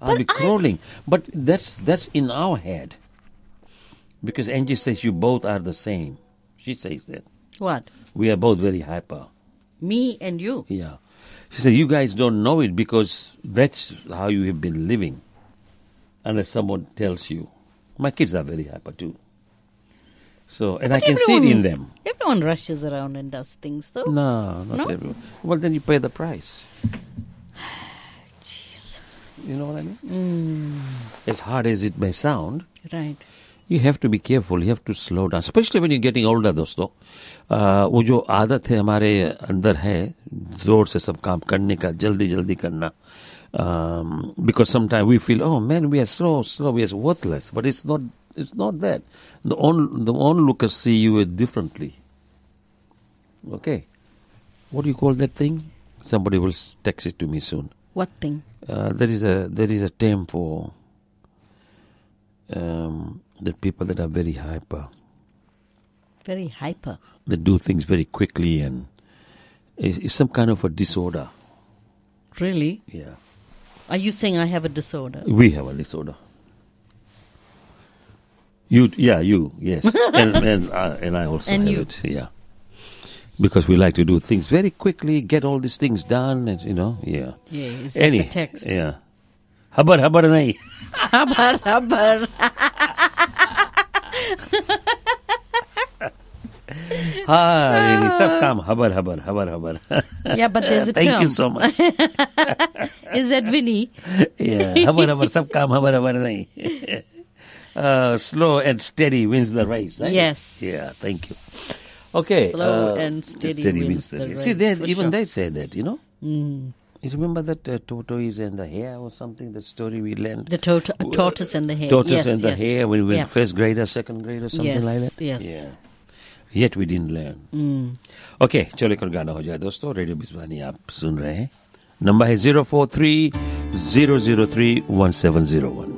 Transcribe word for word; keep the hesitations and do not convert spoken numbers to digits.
I'll be crawling. But that's that's in our head. Because Angie says you both are the same. She says that. What? We are both very hyper. Me and you? Yeah. She said, you guys don't know it because that's how you have been living. Unless someone tells you. My kids are very hyper too. So, and But I can see it in them. Everyone rushes around and does things, though. No, not No? everyone. Well, then you pay the price. Jeez. You know what I mean? Mm, As hard as it may sound, right. you have to be careful. You have to slow down. Especially when you're getting older, दोस्तों. Uh, वो जो आदत है हमारे अंदर है जोर से सब काम करने का, जल्दी जल्दी करना. Um, because sometimes we feel, oh man, we are so slow, we are worthless. But it's not. It's not that. The on the onlookers see you differently. Okay. What do you call that thing? Somebody will text it to me soon. What thing? Uh, there is a there is a term for um, the people that are very hyper. Very hyper. They do things very quickly, and it's, it's some kind of a disorder. Really? Yeah. Are you saying I have a disorder? We have a disorder. You, yeah, you, yes, and and, uh, and I also And have you. it, yeah. Because we like to do things very quickly, get all these things done, and you know, yeah. Yeah, it's like Any, a text. yeah. Habar, habar nahi. Habar, habar. हाँ, really, सब काम habar, habar, habar, habar. Yeah, but there's a Thank term. you so much. Is that Vinny? Yeah, habar, habar, सब काम habar, habar nahi. Uh, slow and steady wins the race. Right? Yes. Yeah, thank you. Okay. Slow uh, and steady wins the race, See, they, for even sure. they say that, you know. Mm. You remember that uh, tortoise and the hare or something, the story we learned? The tot- tortoise and the hare. Tortoise Yes, and the yes. hare when we were Yeah. in first grade or second grade or something Yes, like that? yes. Yeah. Yet we didn't learn. Mm. Okay, चलो एक और गाना हो जाए दोस्तों. Radio Biswani आप सुन रहे हैं. नंबर है zero four three zero zero three one seven zero one.